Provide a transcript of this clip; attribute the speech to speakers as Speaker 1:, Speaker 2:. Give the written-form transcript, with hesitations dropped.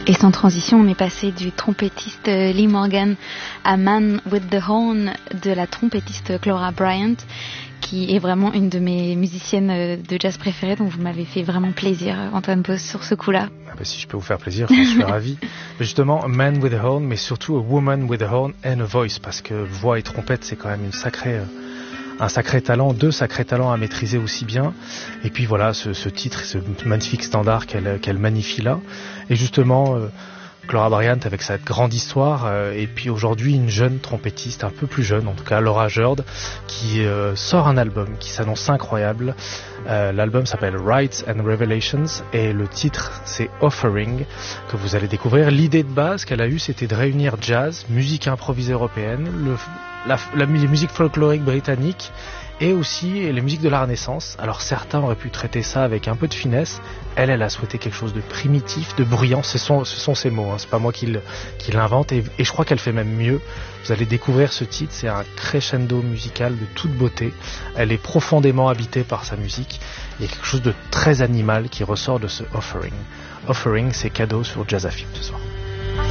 Speaker 1: Et sans transition, on est passé du trompettiste Lee Morgan à Man with the Horn de la trompettiste Clora Bryant, qui est vraiment une de mes musiciennes de jazz préférées, donc vous m'avez fait vraiment plaisir, Antoine Boss, sur ce coup-là.
Speaker 2: Ah bah si je peux vous faire plaisir, je suis ravi. Mais justement, Man with a Horn, mais surtout a Woman with a Horn and a Voice, parce que voix et trompette, c'est quand même un sacré talent, deux sacrés talents à maîtriser aussi bien. Et puis voilà, ce titre, ce magnifique standard qu'elle magnifie là. Et justement, Clora Bryant avec sa grande histoire, et puis aujourd'hui une jeune trompettiste, un peu plus jeune en tout cas, Laura Jurd, qui sort un album qui s'annonce incroyable. L'album s'appelle Rights and Revelations et le titre c'est Offering, que vous allez découvrir. L'idée de base qu'elle a eue, c'était de réunir jazz, musique improvisée européenne, les musiques folkloriques britanniques et aussi les musiques de la Renaissance. Alors certains auraient pu traiter ça avec un peu de finesse. Elle a souhaité quelque chose de primitif, de bruyant. Ce sont ses mots, hein. C'est pas moi qui l'invente, et je crois qu'elle fait même mieux. Vous allez découvrir ce titre, c'est un crescendo musical de toute beauté. Elle est profondément habitée par sa musique. Il y a quelque chose de très animal qui ressort de ce Offering. Offering, c'est cadeau sur Jazz FM ce soir.